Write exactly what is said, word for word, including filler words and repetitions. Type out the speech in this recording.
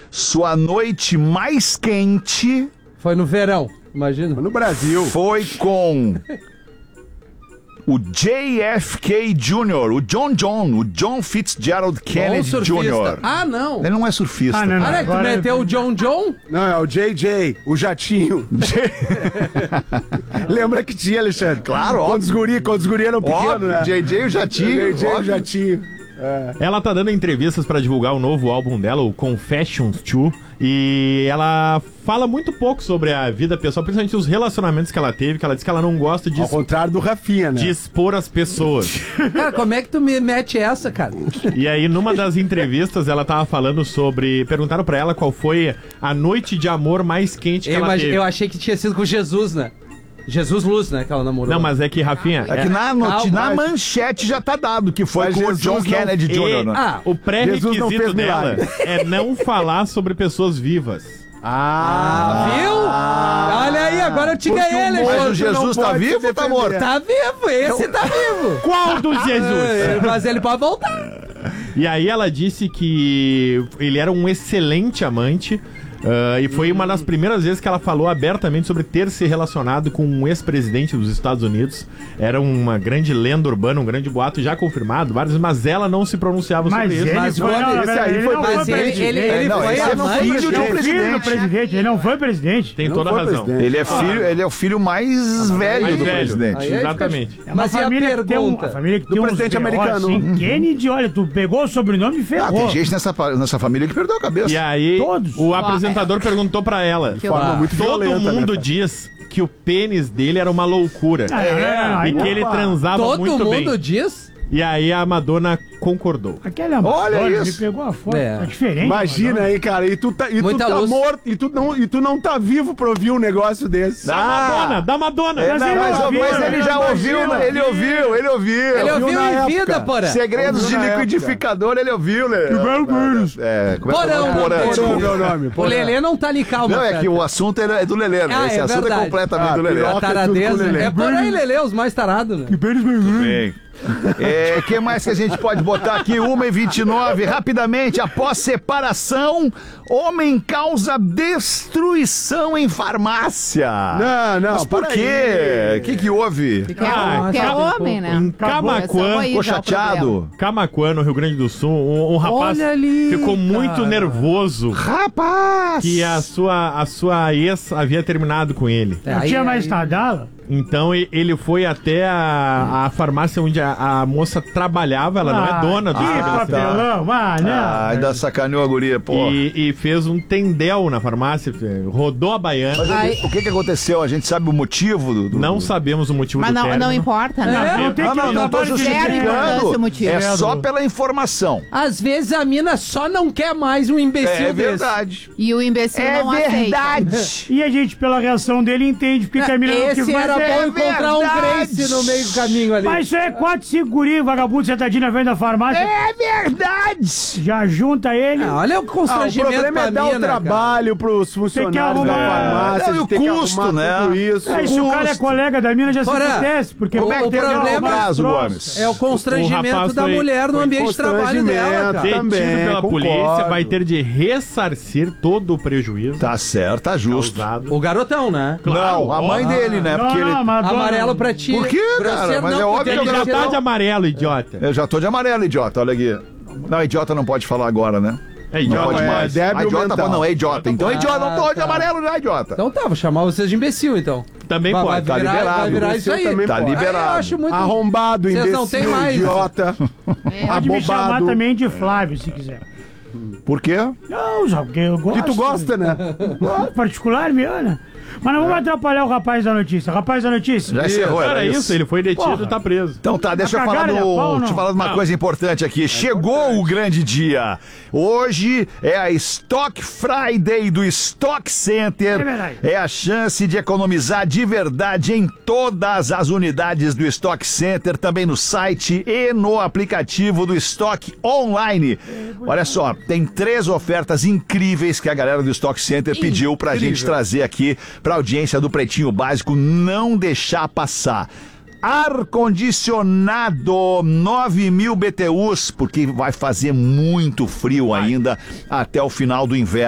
sua noite mais quente... Foi no verão, imagina. No Brasil. Foi com o J F K Júnior, o John John, o John Fitzgerald Kennedy Júnior Ah, não. Ele não é surfista. Ah, não, não. Olha, tu Agora- meteu o John John? Não, é o J J, o jatinho. Lembra que tinha, Alexandre? Claro, Quando os guri, quando os guri eram pequenos, Óbvio, né? J J o Jatinho. J J, o óbvio. jatinho. Ela tá dando entrevistas pra divulgar o novo álbum dela, o Confessions dois, e ela fala muito pouco sobre a vida pessoal, principalmente os relacionamentos que ela teve, que ela diz que ela não gosta de, Ao contrário do Rafinha, né? de expor as pessoas. Cara, como é que tu me mete essa, cara? E aí, numa das entrevistas, ela tava falando sobre... Perguntaram pra ela qual foi a noite de amor mais quente que Eu, ela imag- teve. eu achei que tinha sido com Jesus, né? Jesus Luz, né? Que ela namorou. Não, mas é que, Rafinha... É que na, no- Calma, na mas- manchete já tá dado que foi Mas com o Jesus John não- Kennedy E- Júnior né? Ah, o Jesus não pré-requisito fez dela milagre. é não falar sobre pessoas vivas. Ah, viu? Olha aí, agora eu te Porque ganhei, o Mas Alexandre. o Jesus não tá pode se vivo ou tá defender. morto? Tá vivo, esse tá vivo. Qual dos Jesus? É, mas ele pode voltar. E aí ela disse que ele era um excelente amante. ah, e foi uma das primeiras vezes que ela falou abertamente sobre ter se relacionado com um ex-presidente dos Estados Unidos. Era uma grande lenda urbana, um grande boato já confirmado, vários, mas ela não se pronunciava Mas sobre isso. ele Mas foi, olha, não, esse aí ele foi não Mas foi ele, presidente. ele, É, ele não, foi esse é amante. filho de um Ele é filho do presidente. presidente, ele não foi presidente. Tem Não toda a foi razão. presidente. Ele é filho, ele é o filho mais velho Mais do velho. presidente. Aí é Exatamente. É uma Mas e a família que tem um, pergunta? a família que Do tem uns presidente B O americano. assim, Kennedy, olha, tu pegou o sobrenome e Ah, ferrou. tem gente nessa, fa- nessa família que perdeu a cabeça. E aí, Todos. o apresentador perguntou pra ela: Que Forma Ah, muito todo violenta, mundo né, diz que o pênis dele era uma loucura. Ah, não, não, não, E aí que não. ele transava Todo muito mundo bem. diz. E aí a Madonna concordou. Aquele Olha Amador, ele isso. pegou a foto, É. tá diferente. Imagina Amador. aí, cara, e tu tá, e tu Muita tá luz. morto, e tu, não, e tu não tá vivo pra ouvir um negócio desse. Da Madonna, da Madonna. É, Mas não, ele mas, ouviu, mas ele já imagina, ouviu, né? ele ouviu, ele ouviu. Ele ouviu na em época. vida, porra. Segredos Ouviu de na liquidificador, ele ouviu, né? belo vírus. É, como é que é o Porão, nome? Porã, Porã. desculpa. Meu nome. O porra. Lelê não tá ali, calma. Não, é cara. que o assunto é do Lelê, né? Ah, Esse é assunto verdade. é completamente Ah, do Lelê. piroca. A taradeza. tudo com o Lelê. É por aí, Lelê, os mais tarados, né? Bem. O que mais que a gente pode botar aqui? uma e vinte e nove, rapidamente, após separação, homem causa destruição em farmácia. Não, não, Mas por para quê? aí. O que que houve? Que é, Ah, que é acabou. homem, né? Em Camaquã, Ficou chateado? Camaquã, no Rio Grande do Sul, um, um rapaz Olha ali, ficou muito cara. nervoso Rapaz! que a sua, a sua ex havia terminado com ele. É, Não aí- tinha mais aí- Nadala? Então e- ele foi até a, a farmácia onde a, a moça trabalhava, ela não é dona do Que estabelecimento. papelão, mas não. Ah, ainda sacaneou a guria, pô. E, e fez um tendel na farmácia, rodou a baiana. Mas Ai. o que que aconteceu? A gente sabe o motivo do... do- Não do- sabemos o motivo Mas do não, término. não importa, né? É, Não tem Não, que não, não tô trabalho de Zero importância justificando. o motivo. É só pela informação. Às vezes a mina só não quer mais um imbecil É desse. verdade. E o imbecil É não aceita. verdade. E a gente, pela reação dele, entende porque que a mina não quis Esse mais. era É, bom encontrar um verdade. Grace no meio do caminho ali. Mas isso é quatro, cinco guris, vagabundo sentadinho na frente da farmácia. É verdade. Já junta ele. Ah, olha o Ah, o constrangimento problema é pra dar mina, o trabalho pros funcionários da arrumar- farmácia, Não, e de o ter que custo, arrumar né? tudo isso. Aí, se o cara é custo. colega da mina, já se Porã, acontece. Porque Como é que o teve problema- o caso, troço. Gomes? É o constrangimento rapaz da foi- mulher no foi ambiente de trabalho dela, cara. constrangimento. Detido Também, pela concordo. polícia, vai ter de ressarcir todo o prejuízo Tá certo, tá justo. causado. O garotão, né? Não, a mãe dele, né? Não, Porque ele... não, mas dona- Amarelo pra ti. Por quê, cara? Grosseiro Mas não, é óbvio porque que ele eu Já tirou- tá de amarelo, idiota. Eu já tô de amarelo, idiota, olha aqui. Não, idiota não pode falar agora, né? É Não idiota. pode é mais. débil Ah, idiota mental. não, é idiota. Então é idiota, não tô de tá. amarelo já, idiota. Então tá, vou chamar vocês de imbecil, então. Também Vai- pode. tá vai virar, liberado. Vai virar isso Imbecil aí. também Tá pode. liberado. Eu acho muito... Arrombado, Vocês imbecil, não têm mais. idiota, Pode me chamar abobado. também de Flávio, se quiser. Por quê? Não, só porque eu gosto. Que tu gosta, né? Gosto, particular, meu, né? Mas não vamos atrapalhar o rapaz da notícia. Rapaz da notícia. Já encerrou, Era era isso, ele foi detido Porra. e tá preso. Então tá, deixa eu Tá falar, cagada de pau, do, não? te falar de uma Não. coisa importante aqui. Chegou o grande dia. Hoje é a Stock Friday do Stock Center. É verdade. É a chance de economizar de verdade em todas as unidades do Stock Center, também no site e no aplicativo do Stock Online. Olha só, tem três ofertas incríveis que a galera do Stock Center pediu pra gente trazer aqui pra audiência do Pretinho Básico não deixar passar. Ar-condicionado nove mil B T Us, porque vai fazer muito frio ainda até o final do inverno.